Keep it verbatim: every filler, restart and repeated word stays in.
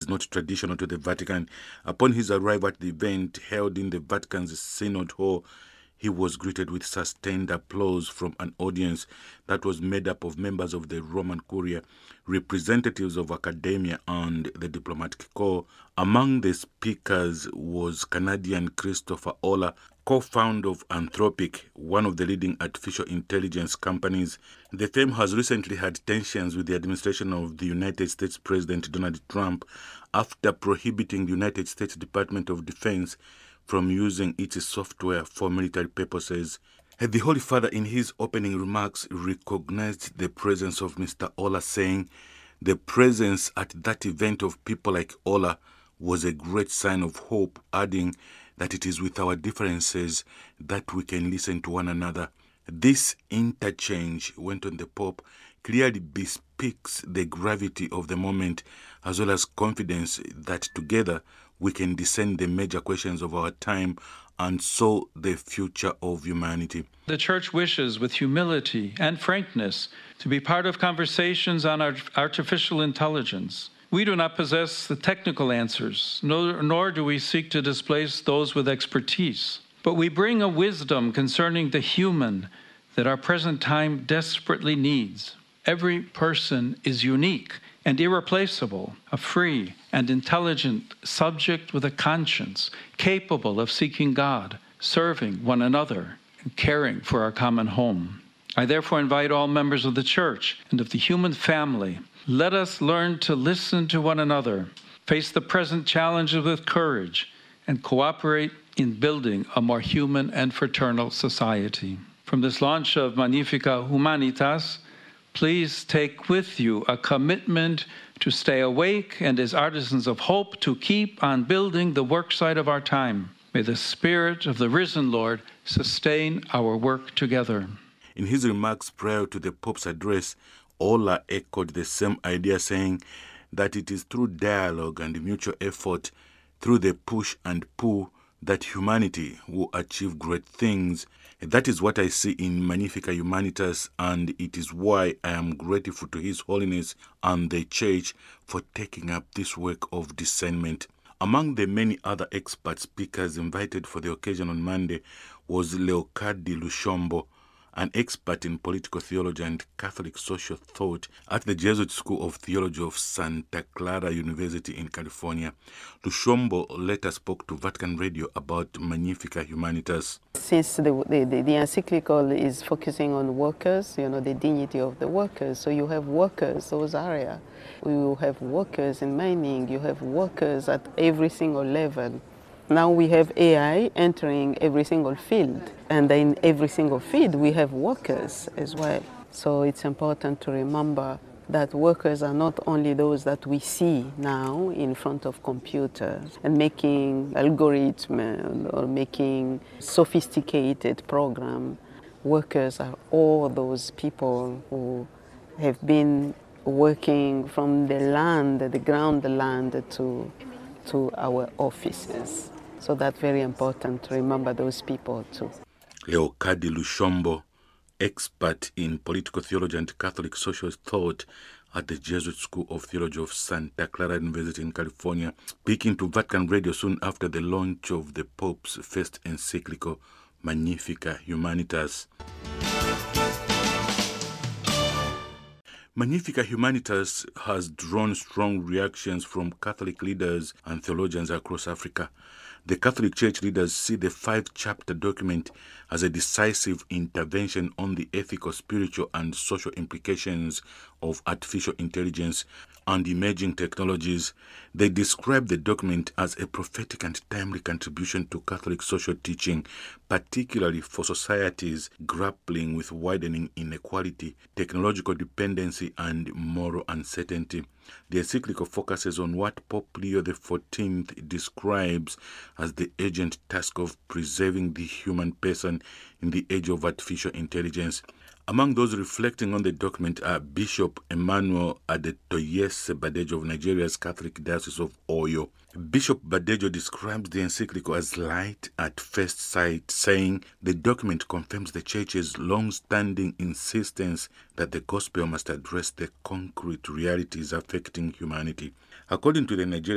not traditional to the Vatican. Upon his arrival at the event held in the Vatican's Synod Hall, he was greeted with sustained applause from an audience that was made up of members of the Roman Curia, representatives of academia, and the diplomatic corps. Among the speakers was Canadian Christopher Olah, co-founder of Anthropic, one of the leading artificial intelligence companies. The firm has recently had tensions with the administration of the United States President Donald Trump after prohibiting the United States Department of Defense from using its software for military purposes. The Holy Father, in his opening remarks, recognized the presence of Mister Olah, saying the presence at that event of people like Olah was a great sign of hope, adding that it is with our differences that we can listen to one another. This interchange, went on the Pope, clearly bespeaks the gravity of the moment, as well as confidence that together we can discern the major questions of our time and so the future of humanity. The Church wishes, with humility and frankness, to be part of conversations on our artificial intelligence. We do not possess the technical answers, nor, nor do we seek to displace those with expertise. But we bring a wisdom concerning the human that our present time desperately needs. Every person is unique and irreplaceable, a free and intelligent subject with a conscience, capable of seeking God, serving one another, and caring for our common home. I therefore invite all members of the Church and of the human family, let us learn to listen to one another, face the present challenges with courage, and cooperate in building a more human and fraternal society. From this launch of Magnificat Humanitas, please take with you a commitment to stay awake and as artisans of hope to keep on building the worksite of our time. May the Spirit of the risen Lord sustain our work together. In his remarks prior to the Pope's address, Olah echoed the same idea, saying that it is through dialogue and mutual effort, through the push and pull, that humanity will achieve great things. That is what I see in Magnificat Humanitas, and it is why I am grateful to His Holiness and the Church for taking up this work of discernment. Among the many other expert speakers invited for the occasion on Monday was Leocadi Lushombo, an expert in political theology and Catholic social thought at the Jesuit School of Theology of Santa Clara University in California. Lushombo later spoke to Vatican Radio about Magnificat Humanitas. Since the, the, the, the encyclical is focusing on workers, you know, the dignity of the workers, so you have workers, those areas. You have workers in mining, you have workers at every single level. Now we have A I entering every single field, and in every single field we have workers as well. So it's important to remember that workers are not only those that we see now in front of computers and making algorithms or making sophisticated programs. Workers are all those people who have been working from the land, the ground land, to, to our offices. So that's very important to remember those people too. Leocadi Lushombo, expert in political theology and Catholic social thought at the Jesuit School of Theology of Santa Clara University in California, speaking to Vatican Radio soon after the launch of the Pope's first encyclical, Magnificat Humanitas. Magnificat Humanitas has drawn strong reactions from Catholic leaders and theologians across Africa. The Catholic Church leaders see the five-chapter document as a decisive intervention on the ethical, spiritual, and social implications of artificial intelligence and emerging technologies. They describe the document as a prophetic and timely contribution to Catholic social teaching, particularly for societies grappling with widening inequality, technological dependency, and moral uncertainty. The encyclical focuses on what Pope Leo the fourteenth describes as the urgent task of preserving the human person in the age of artificial intelligence. Among those reflecting on the document are Bishop Emmanuel Adetoyese Badejo of Nigeria's Catholic Diocese of Oyo. Bishop Badejo describes the encyclical as light at first sight, saying the document confirms the Church's long-standing insistence that the gospel must address the concrete realities affecting humanity. According to the Nigerian